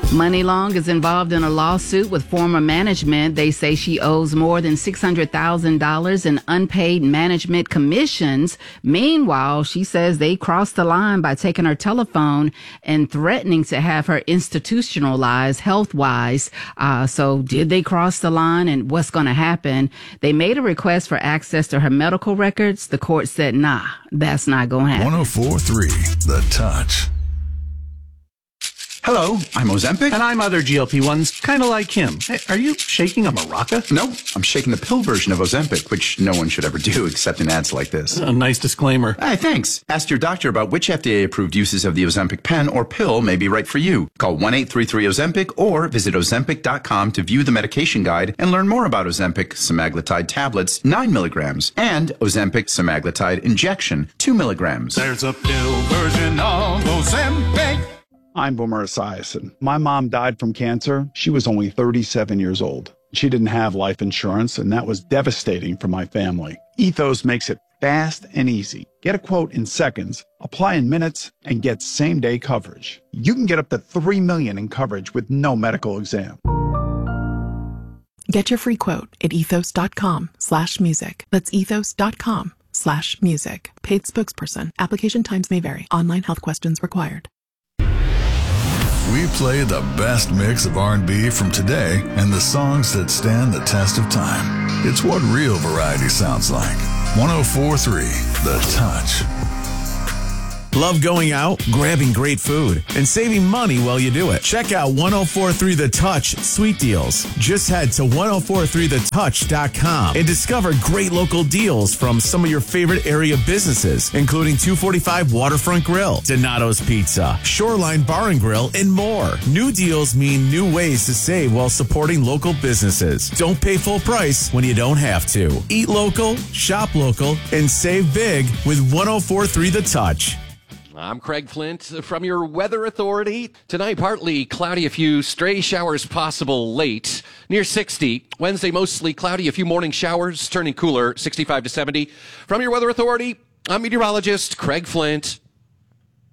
Money Long is involved in a lawsuit with former management. They say she owes more than $600,000 in unpaid management commissions. Meanwhile, she says they crossed the line by taking her telephone and threatening to have her institutionalized health-wise. So did they cross the line, and what's going to happen? They made a request for access to her medical records. The court said, nah, that's not going to happen. 104.3 The Touch. Hello, I'm Ozempic. And I'm other GLP-1s, kind of like him. Hey, are you shaking a maraca? No, I'm shaking the pill version of Ozempic, which no one should ever do except in ads like this. A nice disclaimer. Hey, thanks. Ask your doctor about which FDA-approved uses of the Ozempic pen or pill may be right for you. Call 1-833-OZEMPIC or visit Ozempic.com to view the medication guide and learn more about Ozempic semaglutide tablets, 9 milligrams, and Ozempic semaglutide injection, 2 milligrams. There's a pill version of Ozempic. I'm Boomer Esiason. My mom died from cancer. She was only 37 years old. She didn't have life insurance, and that was devastating for my family. Ethos makes it fast and easy. Get a quote in seconds, apply in minutes, and get same-day coverage. You can get up to $3 million in coverage with no medical exam. Get your free quote at ethos.com/music. That's ethos.com/music. Paid spokesperson. Application times may vary. Online health questions required. We play the best mix of R&B from today and the songs that stand the test of time. It's what real variety sounds like. 104.3 The Touch. Love going out, grabbing great food, and saving money while you do it. Check out 104.3 The Touch Sweet Deals. Just head to 1043thetouch.com and discover great local deals from some of your favorite area businesses, including 245 Waterfront Grill, Donato's Pizza, Shoreline Bar and Grill, and more. New deals mean new ways to save while supporting local businesses. Don't pay full price when you don't have to. Eat local, shop local, and save big with 1043 The Touch. I'm Craig Flint from your Weather Authority. Tonight, partly cloudy, a few stray showers possible late, near 60. Wednesday, mostly cloudy, a few morning showers, turning cooler, 65 to 70. From your Weather Authority, I'm meteorologist Craig Flint.